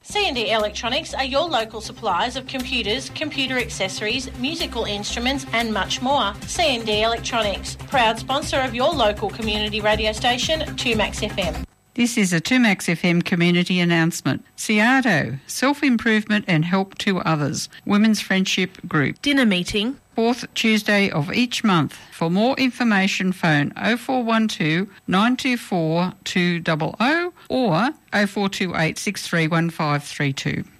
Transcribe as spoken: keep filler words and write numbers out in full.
C and D Electronics are your local suppliers of computers, computer accessories, musical instruments and much more. C and D Electronics, proud sponsor of your local community radio station, two Max F M. This is a two Max F M community announcement. Ciardo, Self-Improvement and Help to Others, Women's Friendship Group. Dinner meeting. Fourth Tuesday of each month. For more information, phone oh four one two, nine two four, two hundred or oh four two eight, six three one five three two.